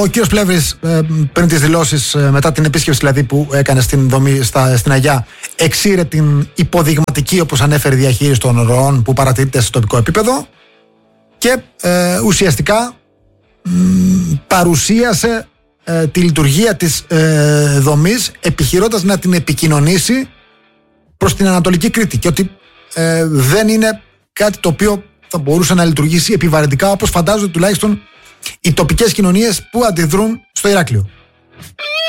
Ο κύριος Πλεύρης πριν τις δηλώσεις, μετά την επίσκεψη δηλαδή που έκανε στην δομή στην Αγιά, εξήρε την υποδειγματική, όπως ανέφερε, διαχείριση των ροών που παρατηρείται στο τοπικό επίπεδο και ουσιαστικά παρουσίασε τη λειτουργία της δομής, επιχειρώντας να την επικοινωνήσει προς την Ανατολική Κρήτη και ότι δεν είναι κάτι το οποίο θα μπορούσε να λειτουργήσει επιβαρυντικά, όπως φαντάζονται τουλάχιστον οι τοπικές κοινωνίες που αντιδρούν στο Ηράκλειο.